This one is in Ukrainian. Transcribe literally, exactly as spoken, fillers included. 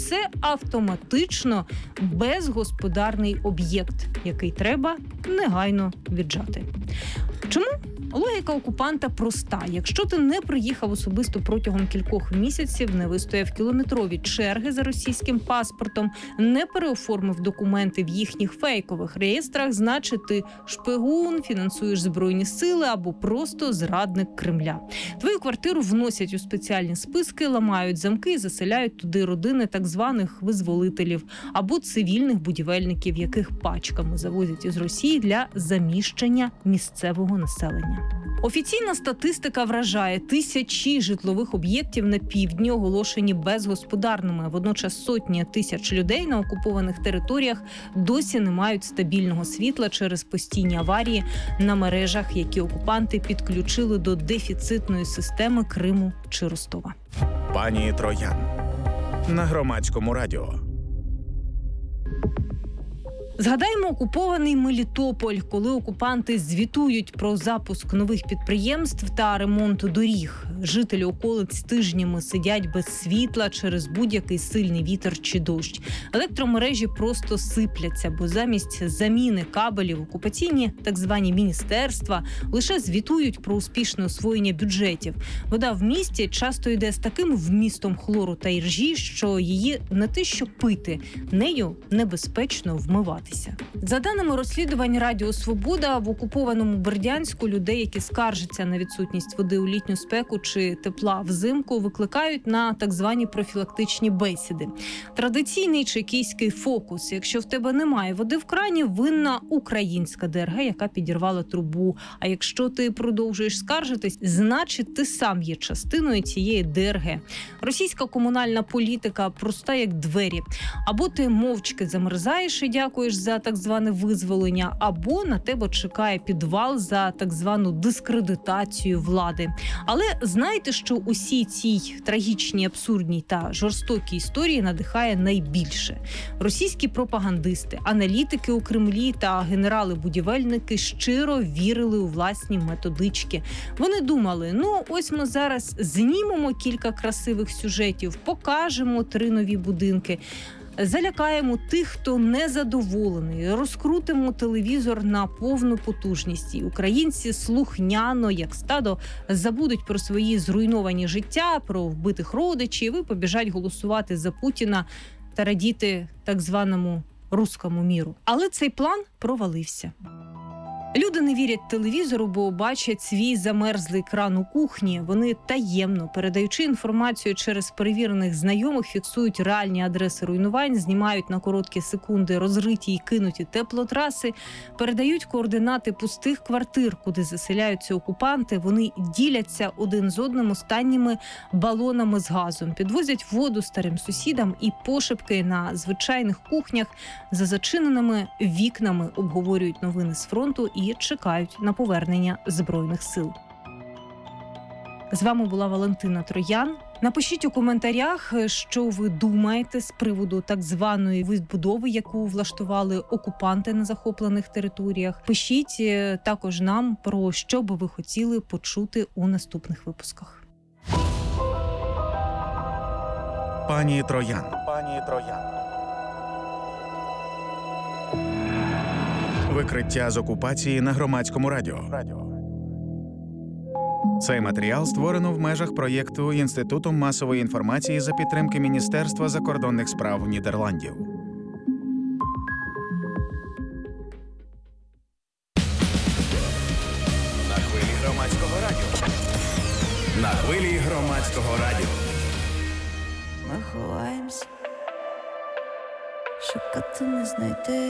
це автоматично безгосподарний об'єкт, який треба негайно віджати. Чому? Логіка окупанта проста. Якщо ти не приїхав особисто протягом кількох місяців, не вистояв кілометрові черги за російським паспортом, не переоформив документи в їхніх фейкових реєстрах, значить ти шпигун, фінансуєш Збройні сили або просто зрадник Кремля. Твою квартиру вносять у спеціальні списки, ламають замки і заселяють туди родини так званих визволителів або цивільних будівельників, яких пачками завозять із Росії для заміщення місцевого населення. Офіційна статистика вражає: тисячі житлових об'єктів на півдні оголошені безгосподарними. Водночас сотні тисяч людей на окупованих територіях досі не мають стабільного світла через постійні аварії на мережах, які окупанти підключили до дефіцитної системи Криму чи Ростова. Пані Троян на Громадському радіо. Згадаємо окупований Мелітополь, коли окупанти звітують про запуск нових підприємств та ремонт доріг. Жителі околиць тижнями сидять без світла через будь-який сильний вітер чи дощ. Електромережі просто сипляться, бо замість заміни кабелів окупаційні так звані міністерства лише звітують про успішне освоєння бюджетів. Вода в місті часто йде з таким вмістом хлору та іржі, що її не те що пити, нею небезпечно вмивати. За даними розслідувань Радіо Свобода, в окупованому Бердянську людей, які скаржаться на відсутність води у літню спеку чи тепла взимку, викликають на так звані профілактичні бесіди. Традиційний чекійський фокус: якщо в тебе немає води в крані, винна українська ДРГ, яка підірвала трубу. А якщо ти продовжуєш скаржитись, значить ти сам є частиною цієї ДРГ. Російська комунальна політика проста як двері. Або ти мовчки замерзаєш і дякуєш за так зване визволення, або на тебе чекає підвал за так звану дискредитацію влади. Але знаєте, що усі цій трагічній, абсурдній та жорстокій історії надихає найбільше? Російські пропагандисти, аналітики у Кремлі та генерали-будівельники щиро вірили у власні методички. Вони думали: ну ось ми зараз знімемо кілька красивих сюжетів, покажемо три нові будинки, залякаємо тих, хто незадоволений, розкрутимо телевізор на повну потужність. І українці слухняно, як стадо, забудуть про свої зруйновані життя, про вбитих родичів і побіжать голосувати за Путіна та радіти так званому руському міру. Але цей план провалився. Люди не вірять телевізору, бо бачать свій замерзлий кран у кухні. Вони таємно, передаючи інформацію через перевірених знайомих, фіксують реальні адреси руйнувань, знімають на короткі секунди розриті й кинуті теплотраси, передають координати пустих квартир, куди заселяються окупанти. Вони діляться один з одним останніми балонами з газом, підвозять воду старим сусідам і пошепки на звичайних кухнях за зачиненими вікнами обговорюють новини з фронту і чекають на повернення Збройних сил. З вами була Валентина Троян. Напишіть у коментарях, що ви думаєте з приводу так званої відбудови, яку влаштували окупанти на захоплених територіях. Пишіть також нам, про що би ви хотіли почути у наступних випусках. Пані Троян. Пані Троян. Викриття з окупації на Громадському радіо. Цей матеріал створено в межах проєкту Інституту масової інформації за підтримки Міністерства закордонних справ Нідерландів. На хвилі Громадського радіо. На хвилі Громадського радіо. Ми ховаємось, шукати не знайти.